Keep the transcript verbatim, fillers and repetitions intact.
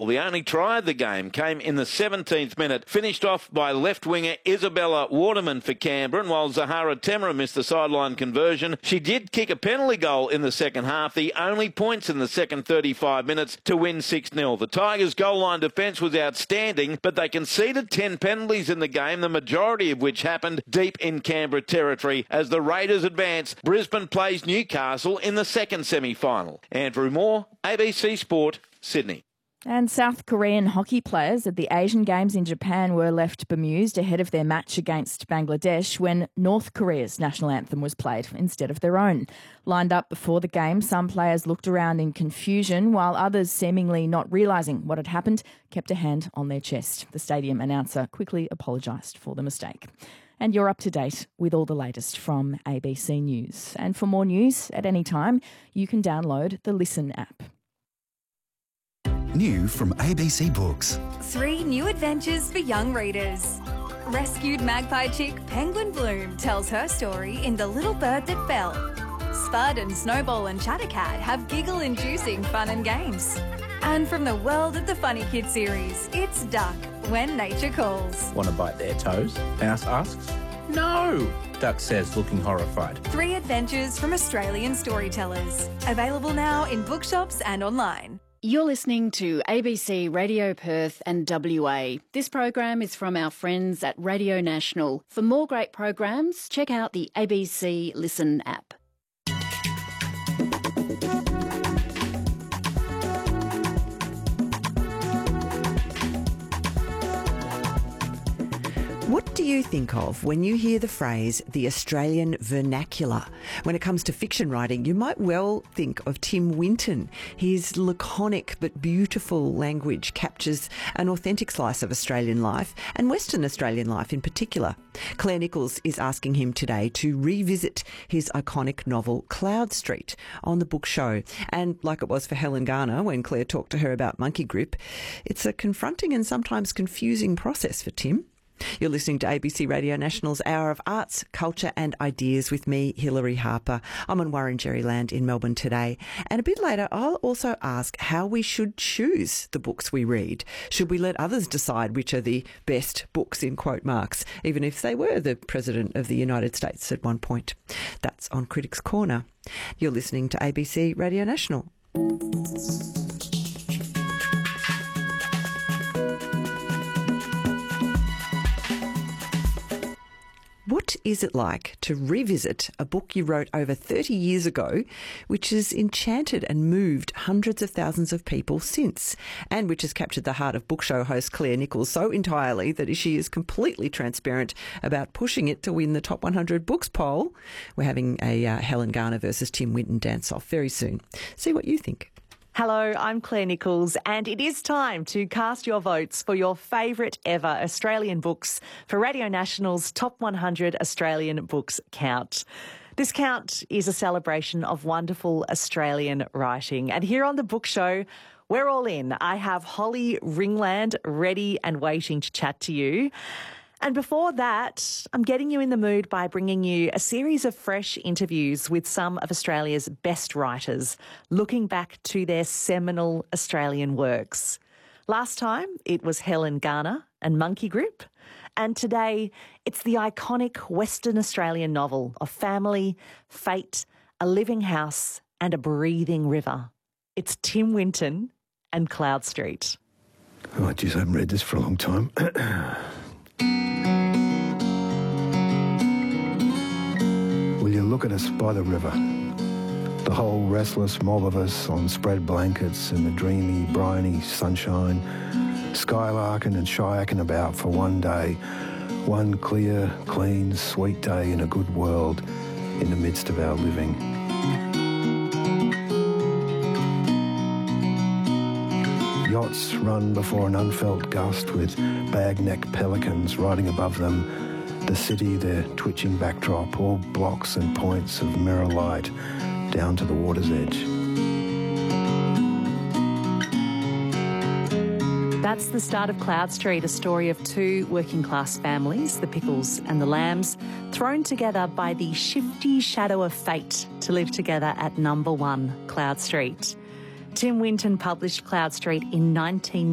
Well, the only try of the game came in the seventeenth minute, finished off by left winger Isabella Waterman for Canberra, and while Zahara Temra missed the sideline conversion, she did kick a penalty goal in the second half, the only points in the second thirty-five minutes to win six nil. The Tigers' goal line defence was outstanding, but they conceded ten penalties in the game, the majority of which happened deep in Canberra territory. As the Raiders advance, Brisbane plays Newcastle in the second semi-final. Andrew Moore, A B C Sport, Sydney. And South Korean hockey players at the Asian Games in Japan were left bemused ahead of their match against Bangladesh when North Korea's national anthem was played instead of their own. Lined up before the game, some players looked around in confusion, while others, seemingly not realising what had happened, kept a hand on their chest. The stadium announcer quickly apologised for the mistake. And you're up to date with all the latest from A B C News. And for more news at any time, you can download the Listen app. New from A B C Books. Three new adventures for young readers. Rescued magpie chick Penguin Bloom tells her story in The Little Bird That Fell. Spud and Snowball and Chattercat have giggle-inducing fun and games. And from the world of the Funny Kid series, it's Duck, When Nature Calls. Want to bite their toes? Mouse asks. No, Duck says, looking horrified. Three adventures from Australian storytellers. Available now in bookshops and online. You're listening to A B C Radio Perth and W A. This program is from our friends at Radio National. For more great programs, check out the A B C Listen app. What do you think of when you hear the phrase the Australian vernacular? When it comes to fiction writing, you might well think of Tim Winton. His laconic but beautiful language captures an authentic slice of Australian life, and Western Australian life in particular. Claire Nichols is asking him today to revisit his iconic novel Cloud Street on the Book Show. And like it was for Helen Garner when Claire talked to her about Monkey Grip, it's a confronting and sometimes confusing process for Tim. You're listening to A B C Radio National's Hour of Arts, Culture and Ideas with me, Hilary Harper. I'm on Wurundjeri land in Melbourne today. And a bit later, I'll also ask how we should choose the books we read. Should we let others decide which are the best books in quote marks, even if they were the President of the United States at one point? That's on Critics' Corner. You're listening to A B C Radio National. What is it like to revisit a book you wrote over thirty years ago, which has enchanted and moved hundreds of thousands of people since, and which has captured the heart of Book Show host Claire Nichols so entirely that she is completely transparent about pushing it to win the Top one hundred Books poll? We're having a uh, Helen Garner versus Tim Winton dance-off very soon. See what you think. Hello, I'm Claire Nichols, and it is time to cast your votes for your favourite ever Australian books for Radio National's Top one hundred Australian Books count. This count is a celebration of wonderful Australian writing, and here on the Book Show, we're all in. I have Holly Ringland ready and waiting to chat to you. And before that, I'm getting you in the mood by bringing you a series of fresh interviews with some of Australia's best writers, looking back to their seminal Australian works. Last time, it was Helen Garner and Monkey Grip. And today, it's the iconic Western Australian novel of family, fate, a living house and a breathing river. It's Tim Winton and Cloud Street. Oh, geez, I haven't read this for a long time. Will you look at us by the river? The whole restless mob of us on spread blankets in the dreamy, briny sunshine, skylarking and shayaking about for one day, one clear, clean, sweet day in a good world in the midst of our living. Yachts run before an unfelt gust with bag-neck pelicans riding above them. The city, their twitching backdrop, all blocks and points of mirror light down to the water's edge. That's the start of Cloud Street, a story of two working-class families, the Pickles and the Lambs, thrown together by the shifty shadow of fate to live together at number one Cloud Street. Tim Winton published Cloud Street in nineteen